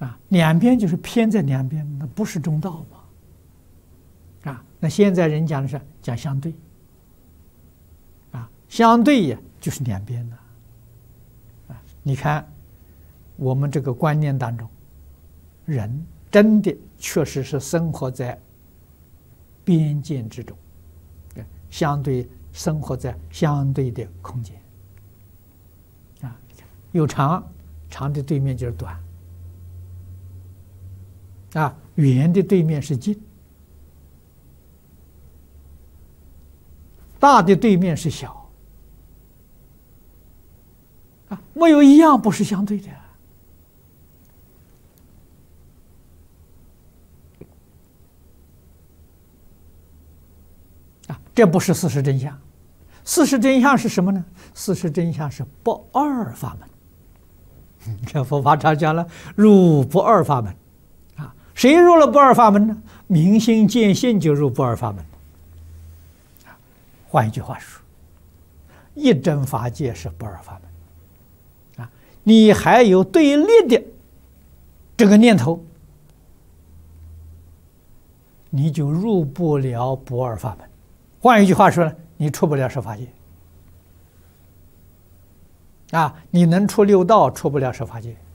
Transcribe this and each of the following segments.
两边就是偏在两边，那不是中道嘛。那现在人讲的是讲相对，相对呀就是两边的。你看我们这个观念当中，人真的确实是生活在边界之中，相对生活在相对的空间。有长，长的对面就是短。远的对面是近，大的对面是小。没有一样不是相对的。这不是事实真相。事实真相是什么呢？事实真相是不二法门。这佛法常讲了，入不二法门。谁入了不二法门呢？明心见性就入不二法门。换一句话说，一真法界是不二法门。你还有对立的这个念头，你就入不了不二法门。换一句话说呢，你出不了十法界。你能出六道，出不了十法界。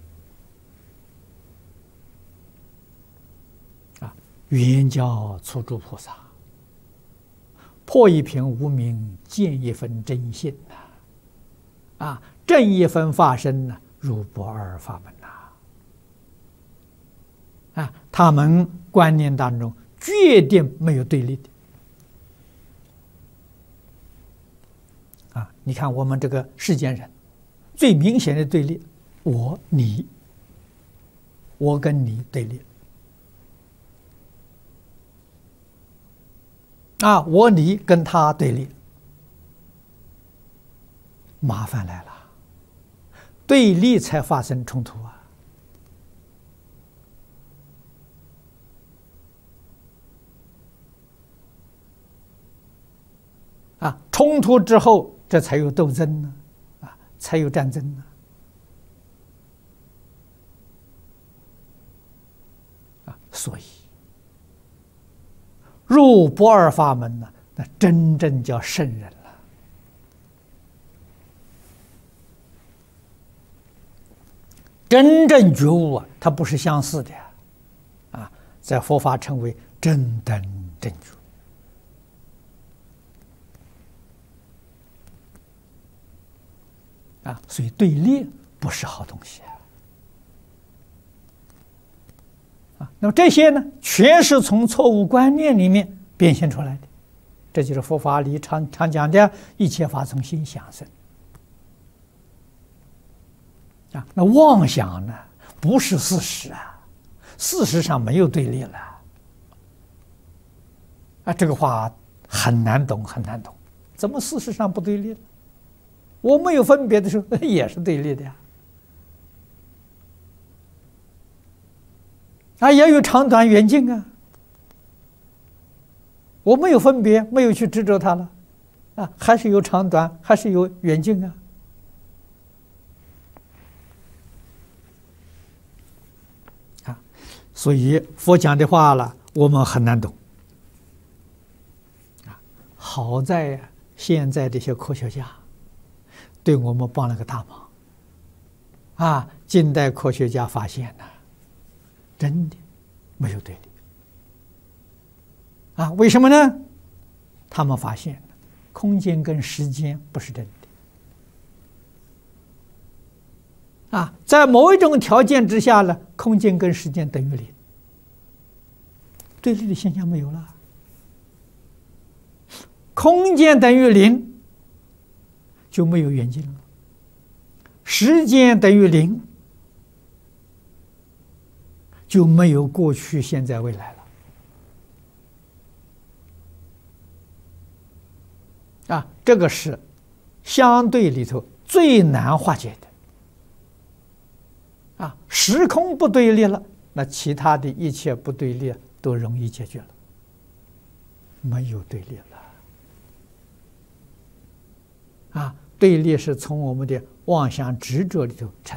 圆教初住菩萨，破一品无明，见一分真性正一分法身入不二法门他们观念当中决定没有对立的。你看我们这个世间人，最明显的对立，我你，我跟你对立。我你跟他对立，麻烦来了，对立才发生冲突冲突之后，这才有斗争呢，才有战争呢。所以入不二法门呢，那真正叫圣人了。真正觉悟它不是相似的在佛法称为真等正觉。所以对立不是好东西那么这些呢，全是从错误观念里面变现出来的。这就是佛法里常讲的一切法从心想生那妄想呢，不是事实事实上没有对立了这个话很难懂，很难懂。怎么事实上不对立了？我没有分别的时候也是对立的也有长短远近我没有分别，没有去执着它了还是有长短，还是有远近所以佛讲的话了，我们很难懂好在现在这些科学家对我们帮了个大忙近代科学家发现真的没有对立为什么呢？他们发现空间跟时间不是真的在某一种条件之下呢，空间跟时间等于零，对立的现象没有了。空间等于零，就没有远近了；时间等于零，就没有过去、现在、未来了。这个是相对里头最难化解的。时空不对立了，那其他的一切不对立都容易解决了，没有对立了。对立是从我们的妄想执着里头产